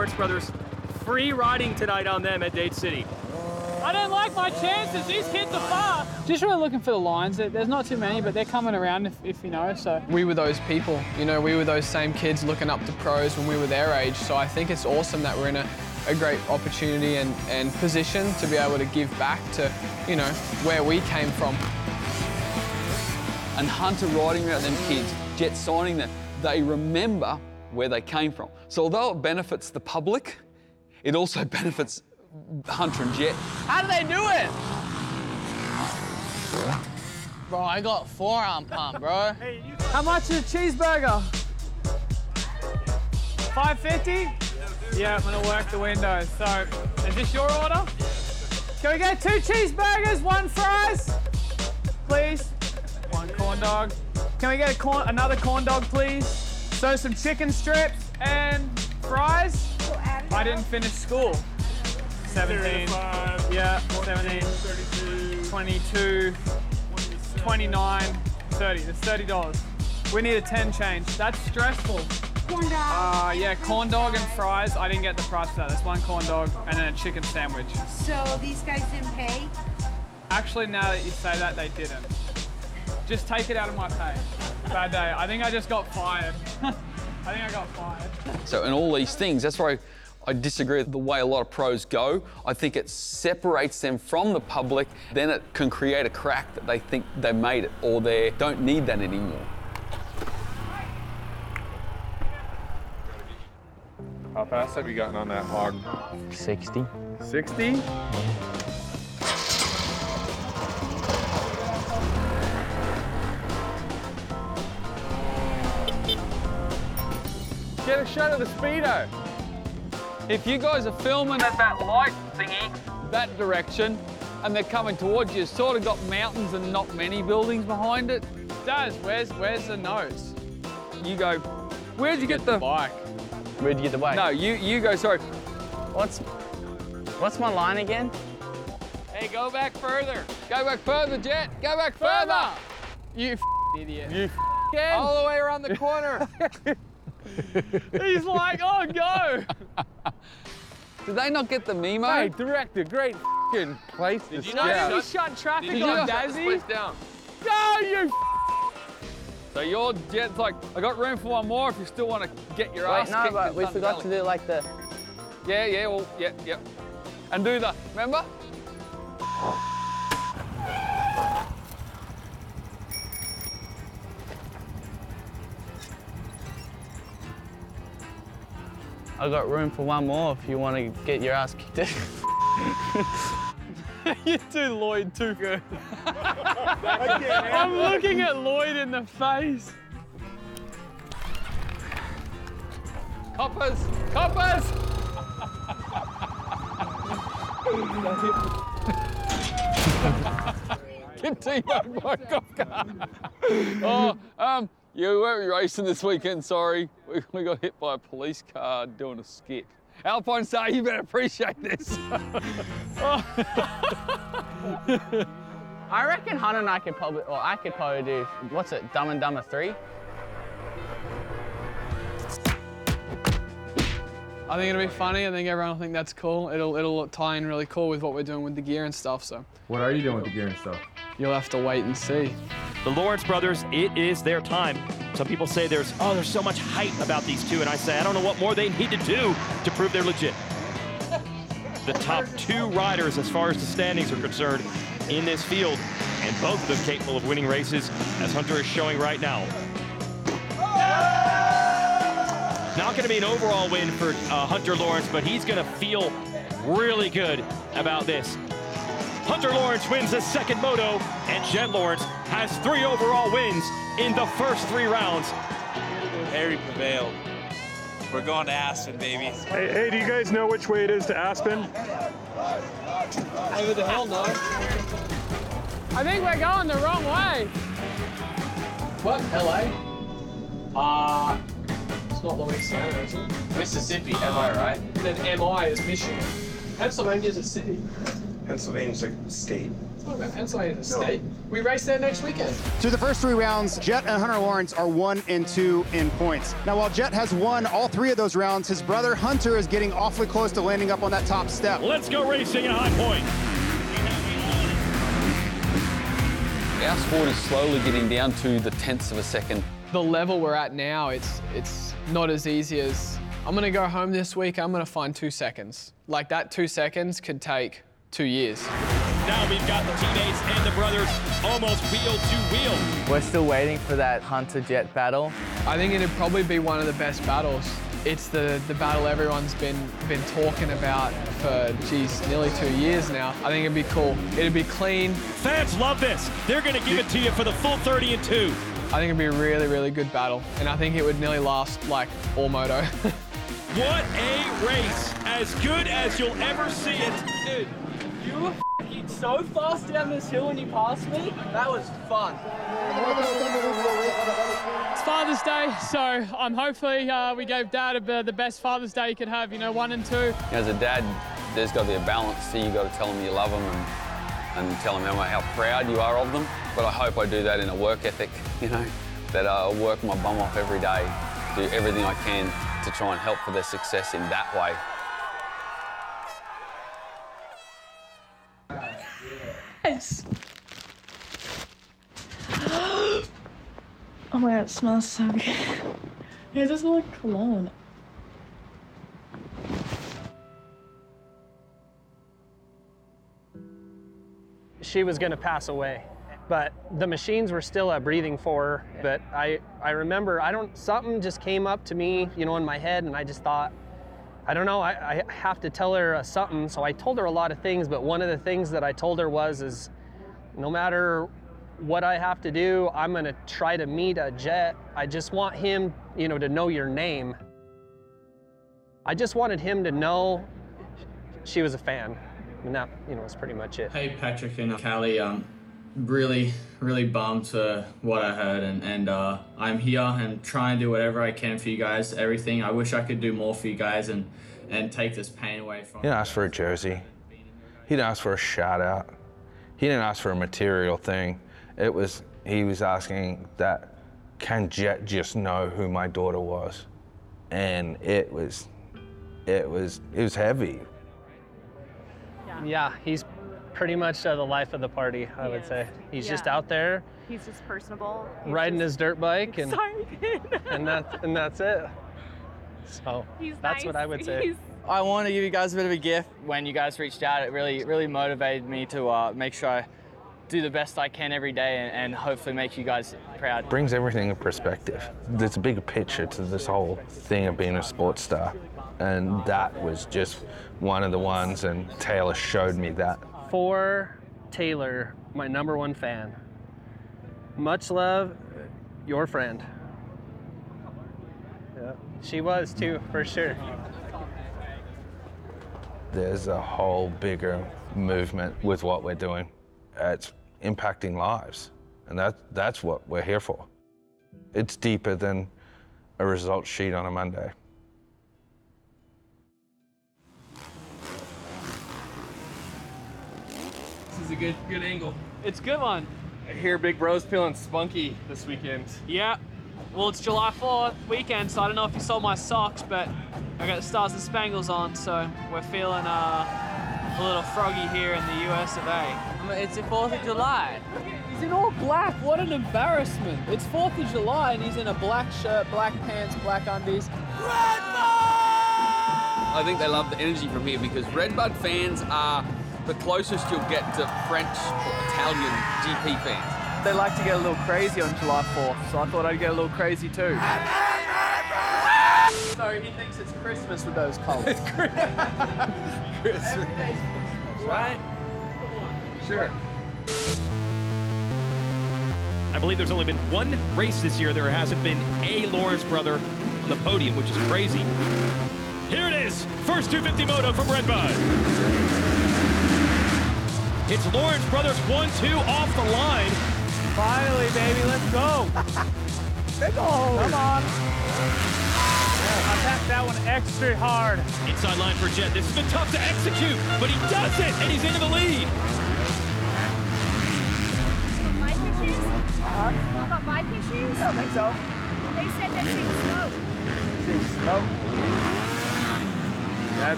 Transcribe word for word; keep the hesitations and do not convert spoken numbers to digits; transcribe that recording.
Lawrence brothers. Free riding tonight on them at Dade City. I don't like my chances. These kids are fast. Just really looking for the lines. There's not too many, but they're coming around if, if you know, so. We were those people, you know, we were those same kids looking up to pros when we were their age. So I think it's awesome that we're in a, a great opportunity and, and position to be able to give back to, you know, where we came from. And Hunter riding around them kids, Jet signing them, they remember where they came from. So although it benefits the public, it also benefits Hunter and Jet. How do they do it? Bro, I got forearm pump, bro. How much is a cheeseburger? five fifty? Yeah, I'm gonna work the windows. So, is this your order? Can we get two cheeseburgers, one fries? Please. One corn dog. Can we get a corn, another corn dog, please? So some chicken strips and fries. I didn't finish school. seventeen, yeah, seventeen, twenty-two, twenty-nine, thirty. That's thirty dollars. We need a ten change. That's stressful. Corn dog. Uh, yeah, corn dog and fries. I didn't get the price for that. That's one corn dog and then a chicken sandwich. So these guys didn't pay? Actually, now that you say that, they didn't. Just take it out of my pay. Bad day. I think I just got fired. I think I got fired. So in all these things, that's why I disagree with the way a lot of pros go. I think it separates them from the public. Then it can create a crack that they think they made it or they don't need that anymore. How fast have you gotten on that hog? sixty. sixty? Get a shot of the speedo. If you guys are filming at that light thingy, that direction, and they're coming towards you, it's sort of got mountains and not many buildings behind it. Daz, where's where's the nose? You go, where'd you get, get the bike? Where'd you get the bike? No, you you go, sorry. What's what's my line again? Hey, go back further. Go back further, Jet. Go back further. further. You f idiot. You f all the way around the corner. He's like, oh, go. Did they not get the memo? Hey, director, great f***ing place to Did you not scout. shut traffic Did on you Dazzy? down? Go, you So your Jet's like, I got room for one more if you still want to get your Wait, ass no, kicked. but in we Sun forgot Valley. to do like the... Yeah, yeah, well, yeah, yeah. And do the, remember? I got room for one more if you want to get your ass kicked in. You do Lloyd too good. I'm looking at Lloyd in the face. Coppers, coppers! Get T-boned by a cop car. Oh, um, you weren't racing this weekend, sorry. We, we got hit by a police car doing a skit. Alpine Star, you better appreciate this. I reckon Hunter and I could probably, well, I could probably do, what's it, Dumb and Dumber three? I think it'll be funny. I think everyone will think that's cool. It'll it'll tie in really cool with what we're doing with the gear and stuff. So What are you doing with the gear and stuff? you'll have to wait and see. The Lawrence brothers, it is their time. Some people say there's, oh, there's so much hype about these two, and I say, I don't know what more they need to do to prove they're legit. The top two riders as far as the standings are concerned in this field, and both of them capable of winning races, as Hunter is showing right now. Not going to be an overall win for uh, Hunter Lawrence, but he's going to feel really good about this. Hunter Lawrence wins the second moto, and Jet Lawrence has three overall wins in the first three rounds. Harry prevailed. We're going to Aspen, baby. Hey, hey, do you guys know which way it is to Aspen? Over the hell no. I think we're going the wrong way. What? L A? Uh, it's not Louisiana, is it? Mississippi, am I right? And then M I is Michigan. Pennsylvania's a city. Pennsylvania's like a state. Pennsylvania State. We race there next weekend. Through the first three rounds, Jet and Hunter Lawrence are one and two in points. Now, while Jet has won all three of those rounds, his brother Hunter is getting awfully close to landing up on that top step. Let's go racing at High Point. Our sport is slowly getting down to the tenths of a second. The level we're at now, it's it's not as easy as, I'm gonna go home this week, I'm gonna find two seconds. Like that two seconds could take two years. Now we've got the teammates and the brothers almost wheel to wheel. We're still waiting for that Hunter-Jet battle. I think it'd probably be one of the best battles. It's the, the battle everyone's been been talking about for, geez, nearly two years now. I think it'd be cool. It'd be clean. Fans love this. They're gonna give it to you for the full thirty and two. I think it'd be a really, really good battle. And I think it would nearly last like all moto. What a race. As good as you'll ever see it. Dude, you were f***ing so fast down this hill when you passed me. That was fun. It's Father's Day, so I'm hopefully uh, we gave Dad a, the best Father's Day he could have, you know, one and two. As a dad, there's got to be a balance. So you got to tell them you love them and, and tell them how, how proud you are of them. But I hope I do that in a work ethic, you know, that I work my bum off every day, do everything I can to try and help for their success in that way. Yes. Oh my god, it smells so good. It doesn't look like cologne. She was going to pass away, but the machines were still uh, breathing for her. But I, I remember, I don't, something just came up to me, you know, in my head, and I just thought, I don't know, I, I have to tell her uh, something. So I told her a lot of things, but one of the things that I told her was, is no matter what I have to do, I'm gonna try to meet a Jet. I just want him, you know, to know your name. I just wanted him to know she was a fan, and that, you know, was pretty much it. Hey, Patrick and Callie, um, really, really bummed for what I heard, and, and uh, I'm here and trying to do whatever I can for you guys, everything. I wish I could do more for you guys and, and take this pain away from you. He didn't ask for a jersey. He didn't ask for a shout out. He didn't ask for a material thing. It was, he was asking that, can Jet just know who my daughter was? And it was, it was, it was heavy. Yeah, yeah, he's pretty much uh, the life of the party, I he would is. say. He's yeah. just out there. He's just personable. He's riding just his dirt bike, and excited. and that's and that's it. So he's that's nice. what I would say. He's I want to give you guys a bit of a gift. When you guys reached out, it really, really motivated me to uh, make sure I do the best I can every day and, and hopefully make you guys proud. Brings everything in perspective. There's a bigger picture to this whole thing of being a sports star. And that was just one of the ones, and Taylor showed me that. For Taylor, my number one fan, much love, your friend. Yeah, she was too, for sure. There's a whole bigger movement with what we're doing. It's impacting lives, and that, that's what we're here for. It's deeper than a result sheet on a Monday. This is a good, good angle. It's a good one. I hear Big Bro's feeling spunky this weekend. Yeah. Well, it's July fourth weekend, so I don't know if you saw my socks, but I got the Stars and Spangles on, so we're feeling uh, a little froggy here in the U S of A. I mean, it's the fourth of July. He's in all black. What an embarrassment. It's fourth of July and he's in a black shirt, black pants, black undies. I think they love the energy from here because Redbud fans are the closest you'll get to French or Italian G P fans. They like to get a little crazy on July fourth, so I thought I'd get a little crazy too. So he thinks it's Christmas with those colors. It's Christmas. Right? Sure. I believe there's only been one race this year there hasn't been a Lawrence brother on the podium, which is crazy. Here it is, first two fifty moto from Redbud. It's Lawrence brothers one two off the line. Finally, baby, let's go. Big ol'. Come on. Yeah, I packed that one extra hard. Inside line for Jet. This has been tough to execute, but he does it, and he's into the lead. Huh? You got my pictures? I don't think so. They said that she smoked. She smoked.